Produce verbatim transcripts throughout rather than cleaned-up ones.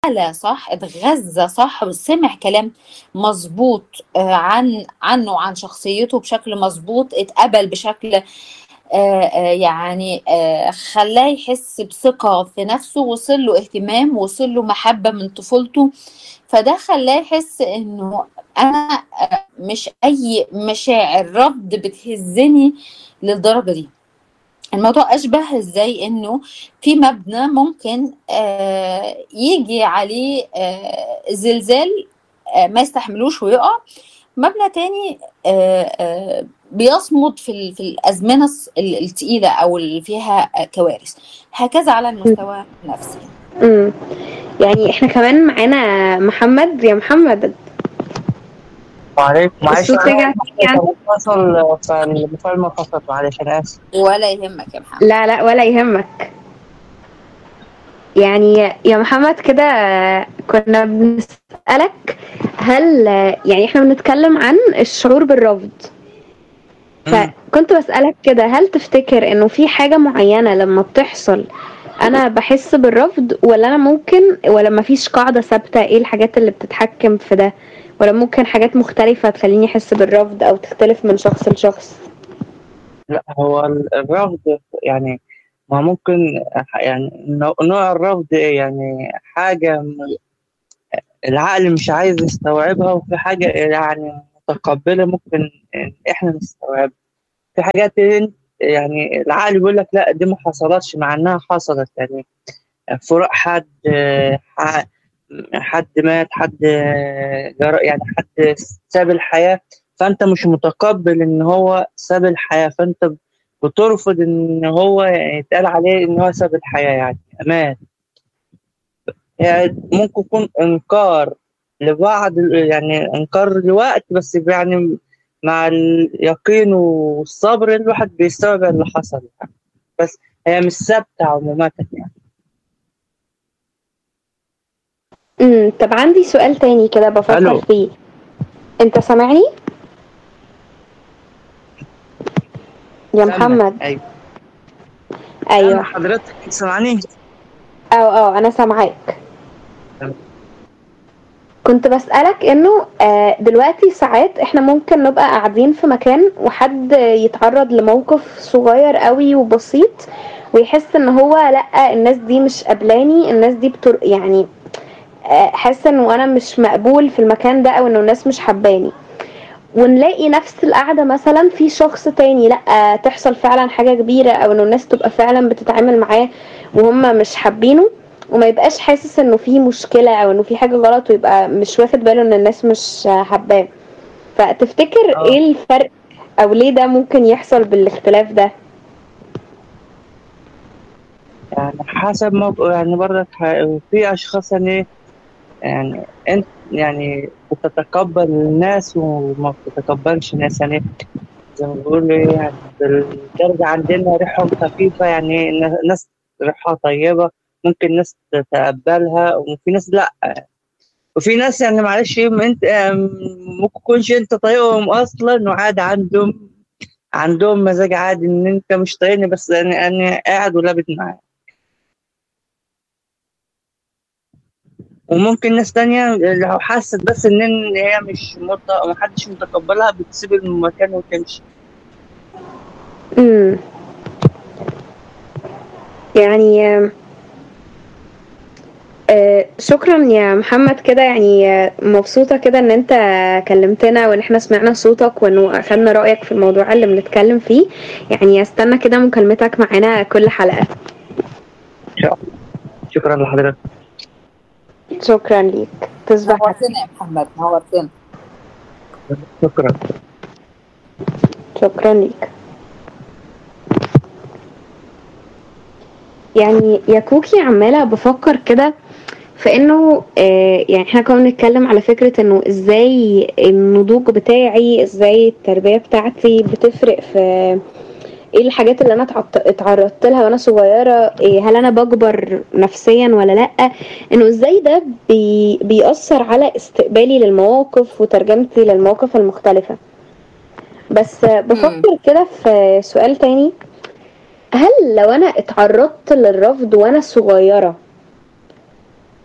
اتعلى صح، اتغذى صح، وسمع كلام مظبوط آه، عن عنه وعن شخصيته بشكل مظبوط، اتقبل بشكل آه، آه، يعني آه، خلاه يحس بثقة في نفسه، وصل له اهتمام، وصل له محبة من طفولته. فده خلاه يحس انه انا آه، مش اي مشاعر رفض بتهزني للدرجة دي. الموضوع أشبه ازاي انه في مبنى ممكن آه يجي عليه آه زلزال آه ما يستحملوش ويقع، مبنى تاني آه آه بيصمد في ال- في الأزمنة الص- ال- التقيلة أو اللي فيها آه، كوارث. هكذا على المستوى النفسي. امم يعني احنا كمان معانا محمد. يا محمد، معلش معلش الصوت رجع تاني يعني؟ كان فصل، فالمكالمة فصلت، معلش أنا آسف. ولا يهمك يا محمد. لا لا، ولا يهمك. يعني يا محمد كده كنا بنسألك، هل يعني احنا بنتكلم عن الشعور بالرفض، مم. فكنت بسألك كده، هل تفتكر انه في حاجة معينة لما بتحصل انا بحس بالرفض، ولا انا ممكن، ولا مفيش قاعدة ثابتة ايه الحاجات اللي بتتحكم في ده، ولا ممكن حاجات مختلفة تخليني احس بالرفض او تختلف من شخص لشخص؟ لا، هو ال- الرفض يعني ما ممكن، يعني نوع نوع الرفض يعني حاجة العقل مش عايز يستوعبها، وفي حاجة يعني متقبلة ممكن إحنا نستوعبها. في حاجات يعني العقل بيقول لك لا دي ما حصلتش مع إنها حصلت، يعني فراق حد، ح- حد مات، حد جرى، يعني حد ساب الحياة، فأنت مش متقبل إن هو ساب الحياة، فأنت بترفض إن هو يعني يتقال عليه إن هو ساب الحياة، يعني مات. يعني ممكن يكون إنكار لبعض، يعني إنكار لوقت بس، يعني مع اليقين والصبر الواحد بيستوعب اللي حصل يعني. بس هي مش ثابتة عموما يعني. امم طب عندي سؤال تاني كده بفكر ألو. فيه. انت سامعني يا سامعك، محمد؟ أيوه. سامع ايوه. حضرتك، سامعني؟ اه اه، انا سامعاك. كنت بسألك انه آه، دلوقتي ساعات احنا ممكن نبقى قاعدين في مكان وحد يتعرض لموقف صغير قوي وبسيط، ويحس ان هو لا، الناس دي مش قبلاني، الناس دي بتر... يعني آه، حاسس انه انا مش مقبول في المكان ده، او انه الناس مش حباني. ونلاقي نفس القعدة مثلا في شخص تاني لا، تحصل فعلا حاجة كبيرة، او انه الناس تبقى فعلا بتتعامل معاه وهم مش حابينه، وما يبقاش حاسس انه في مشكلة او انه في حاجة غلط، ويبقى مش واخد باله ان الناس مش حباه. فتفتكر اه، ايه الفرق، او ليه ده ممكن يحصل بالاختلاف ده؟ يعني حسب موقع، يعني برضك ح- في أشخاص يعني يعني أنت يعني بتتقبل الناس وما بتتقبلش الناس، يعني زي ما بيقولوا إيه، يعني بالدرجة عندنا ريحهم خفيفة، يعني ن- ناس ريحها طيبة ممكن ناس تتقبلها، وفي ناس لأ. وفي ناس يعني معلش إيه، أنت ممكن تكونش أنت طايقهم أصلا، وعادي عندهم عندهم مزاج عادي إن أنت مش طايقني، بس أنا أنا قاعد ولابد معاك. وممكن ناس تانية لو حست بس إن إن هي مش مت... محدش متقبلها بتسيب المكان وتمشي. امم يعني آم، آه، شكرا يا محمد كده، يعني آه، مبسوطة كده ان انت كلمتنا، وان احنا سمعنا صوتك، وانه اخدنا رأيك في الموضوع اللي بنتكلم فيه. يعني استنى كده مكالمتك معانا كل حلقة. إن شاء الله. شكرا لحضرتك. شكرا ليك، تصبح على نورتنا يا محمد، نورتنا. شكرا. شكرا ليك. يعني يا كوكي عمالة بفكر كده في انه آه يعني احنا كنا بنتكلم على فكرة انه ازاي النضوج بتاعي، ازاي التربية بتاعتي بتفرق في ايه الحاجات اللي انا اتعط- اتعرضت لها وانا صغيرة، إيه هل انا بكبر نفسيا ولا لأ، انه ازاي ده بي بيأثر على استقبالي للمواقف وترجمتي للمواقف المختلفة. بس آه، مم. بفكر كده في سؤال تاني. هل لو انا اتعرضت للرفض وانا صغيرة،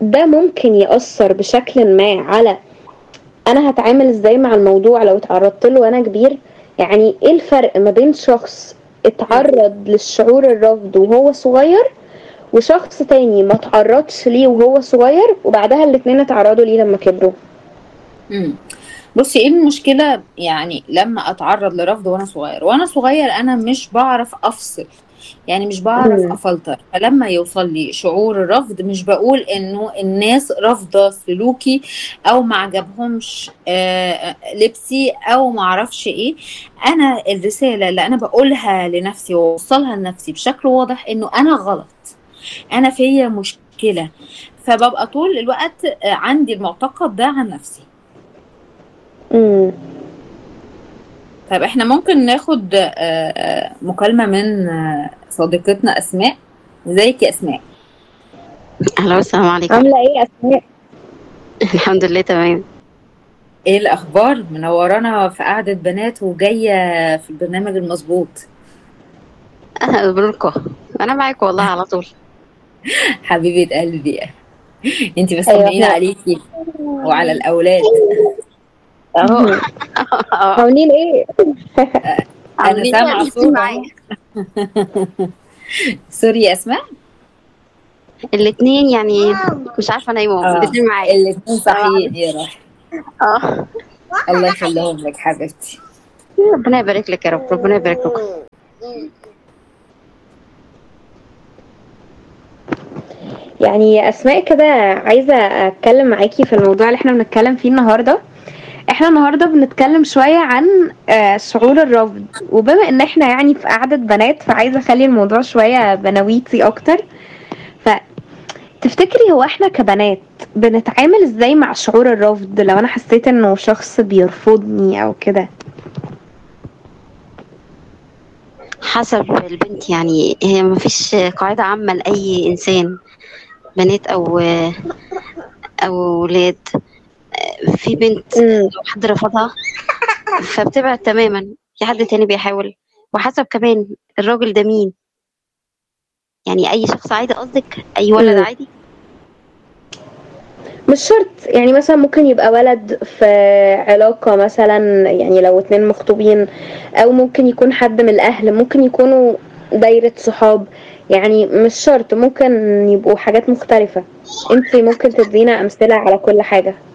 ده ممكن يأثر بشكل ما على انا هتعامل ازاي مع الموضوع لو اتعرضت له وانا كبير. يعني ايه الفرق ما بين شخص اتعرض للشعور الرفض وهو صغير وشخص تاني ما اتعرضش ليه وهو صغير وبعدها الاتنين اتعرضوا ليه لما كبروا؟ امم بصي، ايه المشكله يعني لما اتعرض لرفض وانا صغير؟ وانا صغير انا مش بعرف افصل، يعني مش بعرف مم. افلتر. فلما يوصل لي شعور الرفض مش بقول انه الناس رافضه سلوكي او ما عجبهمش آه، لبسي او ما اعرفش ايه. انا الرساله اللي انا بقولها لنفسي واوصلها لنفسي بشكل واضح انه انا غلط، انا فيا مشكله. فببقى طول الوقت آه، عندي المعتقد ده عن نفسي. مم. طيب احنا ممكن ناخد آه، آه، مكالمة من آه، صديقتنا أسماء. ازيك يا أسماء؟ الو، السلام عليكم. عاملة ايه اسماء؟ الحمد لله تمام. ايه الأخبار؟ منورانا في قعدة بنات وجاية في البرنامج المظبوط. انا بنوركم، انا معاكم والله على طول. حبيبة قلبي، انتي بس ايوه طمنينا احنا عليكي وعلى الأولاد اهو. مهم. عاملين ايه؟ آه، أنا عاملين ايه سامعة الاتنين صوت معايا؟ أهو. سوري يا أسماء. الاتنين يعني مش عارفه انيمهم، اه، الاتنين معايا. الاتنين السلام صحيين عليكم. يا روح. اه، الله يخليهم لك حبيبتي. ربنا يبارك لك يا رب، ربنا يبارك لكم. يعني يا اسماء كده عايزة اتكلم معاكي في الموضوع اللي احنا بنتكلم فيه النهاردة. احنا النهاردة بنتكلم شوية عن آه، شعور الرفض، وبما ان احنا يعني في قعدة بنات فعايزة اخلي الموضوع شوية بنويتي اكتر. فتفتكري هو احنا كبنات بنتعامل ازاي مع شعور الرفض لو انا حسيت انه شخص بيرفضني او كده؟ حسب البنت، يعني هي مفيش قاعده عامه لاي انسان، بنات او او ولاد. في بنت امم لو حد رفضها فبتبعد تماما، في حد تاني بيحاول. وحسب كمان الراجل ده مين، يعني اي شخص عادي قصدك، اي ولد امم عادي. مش شرط، يعني مثلا ممكن يبقى ولد في علاقة مثلا، يعني لو اتنين مخطوبين، او ممكن يكون حد من الاهل، ممكن يكونوا دايرة صحاب. يعني مش شرط، ممكن يبقوا حاجات مختلفة. انتي ممكن تدينا امثلة على كل حاجة.